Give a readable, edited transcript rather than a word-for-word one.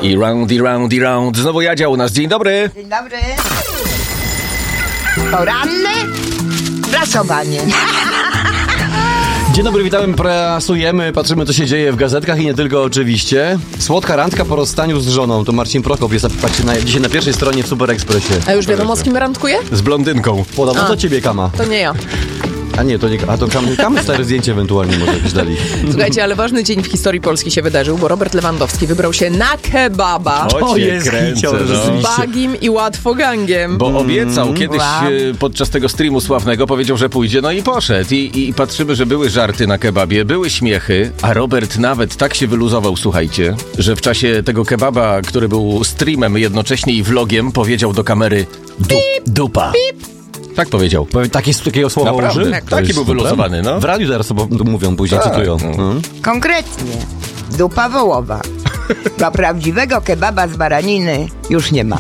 I round. Znowu Jadzia u nas. Dzień dobry. Dzień dobry. Poranne prasowanie. Dzień dobry, witamy, prasujemy, patrzymy co się dzieje w gazetkach i nie tylko oczywiście. Słodka randka po rozstaniu z żoną, to Marcin Prokop jest dzisiaj na pierwszej stronie w Super Expressie. A już wiadomo, z kim randkuje? Z blondynką. Podobno to ciebie, Kama. To nie ja. A nie, to nie, a to Kamy stare zdjęcie ewentualnie może jakieś dali. Słuchajcie, ale ważny dzień w historii Polski się wydarzył, bo Robert Lewandowski wybrał się na kebaba. O, jest kręcę, Z Bagim i Łatwogangiem. Bo obiecał kiedyś podczas tego streamu sławnego, powiedział, że pójdzie, no i poszedł. I patrzymy, że były żarty na kebabie, były śmiechy, a Robert nawet tak się wyluzował, słuchajcie, że w czasie tego kebaba, który był streamem jednocześnie i vlogiem, powiedział do kamery dupa. Pip. Tak powiedział. Takiego słowa Naprawdę, użył? tak, taki był wyluzowany, no. W radiu teraz mówią, później cytują. Konkretnie, dupa wołowa. Bo prawdziwego kebaba z baraniny już nie ma.